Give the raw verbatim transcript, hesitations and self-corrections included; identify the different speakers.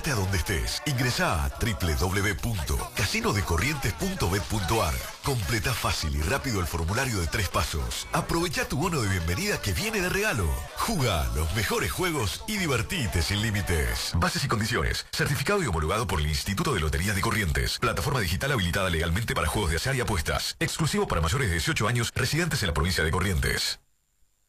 Speaker 1: A donde estés, ingresá a doble u doble u doble u punto casino de corrientes punto bet punto ar. Completa fácil y rápido el formulario de tres pasos. Aprovecha tu bono de bienvenida que viene de regalo. Jugá los mejores juegos y divertite sin límites. Bases y condiciones. Certificado y homologado por el Instituto de Lotería de Corrientes. Plataforma digital habilitada legalmente para juegos de azar y apuestas. Exclusivo para mayores de dieciocho años residentes en la provincia de Corrientes.